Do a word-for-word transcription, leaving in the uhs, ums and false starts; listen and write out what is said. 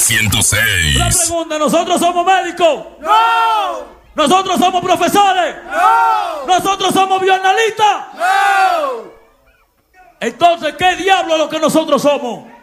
ciento seis. La pregunta, ¿nosotros somos médicos? ¡No! ¿Nosotros somos profesores? ¡No! ¿Nosotros somos bioanalistas? ¡No! Entonces, ¿qué diablo es lo que nosotros somos?